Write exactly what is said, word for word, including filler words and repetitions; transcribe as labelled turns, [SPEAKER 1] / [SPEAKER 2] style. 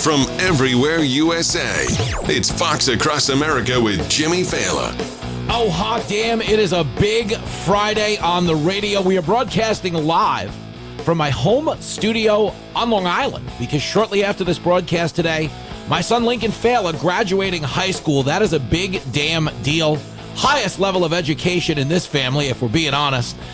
[SPEAKER 1] from everywhere U S A. It's Fox Across America with Jimmy Fallon.
[SPEAKER 2] Oh, hot damn. It is a big Friday on the radio. We are broadcasting live from my home studio on Long Island because shortly after this broadcast today, my son Lincoln Fallon graduating high school. That is a big damn deal. Highest level of education in this family, if we're being honest.